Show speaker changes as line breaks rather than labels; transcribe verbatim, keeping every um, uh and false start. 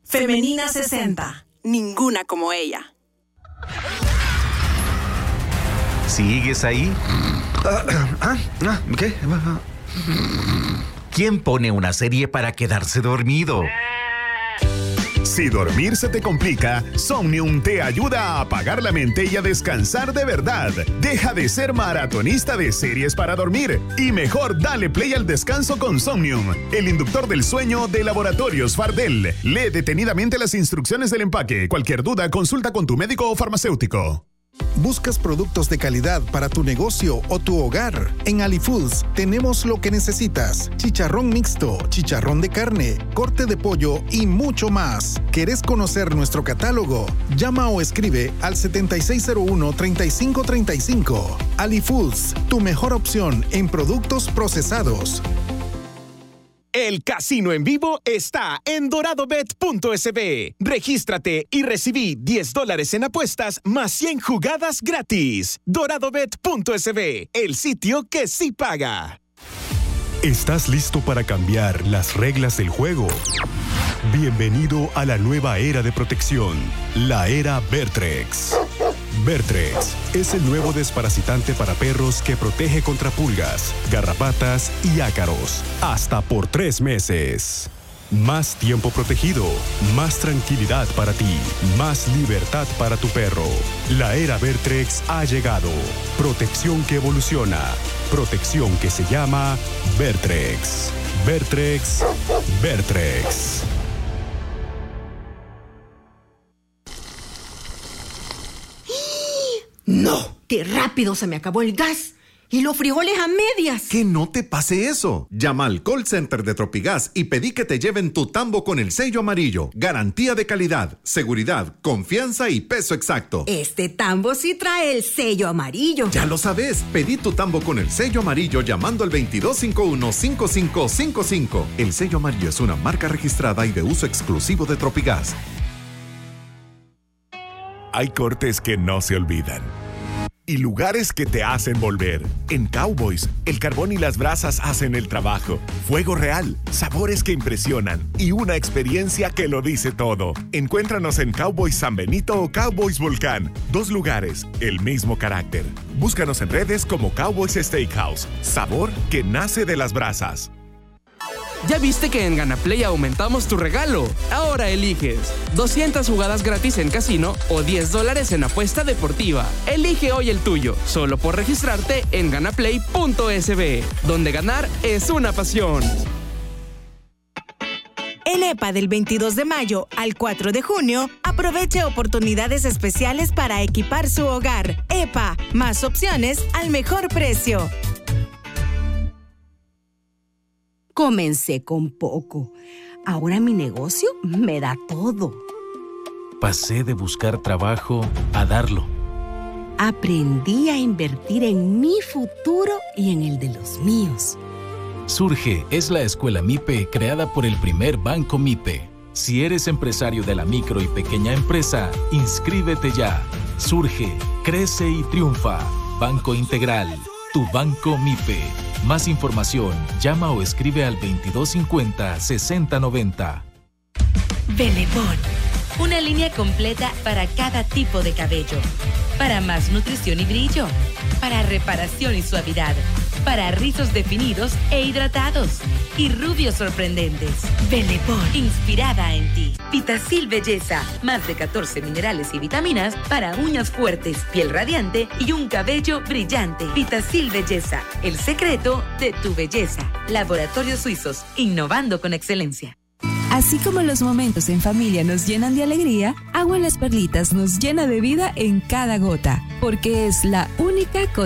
Femenina sesenta. Ninguna como ella.
¿Sigues ahí?
Ah, ah, ¿Qué?
¿Quién pone una serie para quedarse dormido?
Si dormir se te complica, Somnium te ayuda a apagar la mente y a descansar de verdad. Deja de ser maratonista de series para dormir y mejor dale play al descanso con Somnium, el inductor del sueño de Laboratorios Fardel. Lee detenidamente las instrucciones del empaque. Cualquier duda, consulta con tu médico o farmacéutico.
¿Buscas productos de calidad para tu negocio o tu hogar? En AliFoods tenemos lo que necesitas: chicharrón mixto, chicharrón de carne, corte de pollo y mucho más. ¿Querés conocer nuestro catálogo? Llama o escribe al setenta y seis cero uno, treinta y cinco treinta y cinco. AliFoods, tu mejor opción en productos procesados.
El casino en vivo está en doradobet punto es be. Regístrate y recibí diez dólares en apuestas más cien jugadas gratis. doradobet punto es be, el sitio que sí paga.
¿Estás listo para cambiar las reglas del juego? Bienvenido a la nueva era de protección, la era Vertrex. Vertrex es el nuevo desparasitante para perros que protege contra pulgas, garrapatas y ácaros, hasta por tres meses. Más tiempo protegido, más tranquilidad para ti, más libertad para tu perro. La era Vertrex ha llegado. Protección que evoluciona. Protección que se llama Vertrex. Vertrex, Vertrex.
¡No! ¡Qué rápido se me acabó el gas! ¡Y los frijoles a medias!
Que no te pase eso. Llama al call center de Tropigas y pedí que te lleven tu tambo con el sello amarillo. Garantía de calidad, seguridad, confianza y peso exacto.
Este tambo sí trae el sello amarillo.
Ya lo sabes. Pedí tu tambo con el sello amarillo llamando al veintidós cincuenta y uno, cincuenta y cinco cincuenta y cinco. El sello amarillo es una marca registrada y de uso exclusivo de Tropigas.
Hay cortes que no se olvidan y lugares que te hacen volver. En Cowboys, el carbón y las brasas hacen el trabajo. Fuego real, sabores que impresionan y una experiencia que lo dice todo. Encuéntranos en Cowboys San Benito o Cowboys Volcán. Dos lugares, el mismo carácter. Búscanos en redes como Cowboys Steakhouse. Sabor que nace de las brasas.
¿Ya viste que en GanaPlay aumentamos tu regalo? Ahora eliges doscientas jugadas gratis en casino o diez dólares en apuesta deportiva. Elige hoy el tuyo, solo por registrarte en ganaplay punto es be, donde ganar es una pasión.
En EPA del veintidós de mayo al cuatro de junio, aproveche oportunidades especiales para equipar su hogar. EPA, más opciones al mejor precio.
Comencé con poco. Ahora mi negocio me da todo.
Pasé de buscar trabajo a darlo.
Aprendí a invertir en mi futuro y en el de los míos.
Surge es la escuela MIPE creada por el primer Banco MIPE. Si eres empresario de la micro y pequeña empresa, inscríbete ya. Surge, crece y triunfa. Banco Integral, tu Banco MIPE. Más información, llama o escribe al veintidós cincuenta, sesenta noventa.
Belebón, una línea completa para cada tipo de cabello. Para más nutrición y brillo. Para reparación y suavidad. Para rizos definidos e hidratados. Y rubios sorprendentes. Belebón, inspirada en ti. Vitacil Belleza, más de catorce minerales y vitaminas para uñas fuertes, piel radiante y un cabello brillante. Vitacil Belleza, el secreto de tu belleza. Laboratorios Suizos, innovando con excelencia.
Así como los momentos en familia nos llenan de alegría, Agua Las Perlitas nos llena de vida en cada gota, porque es la única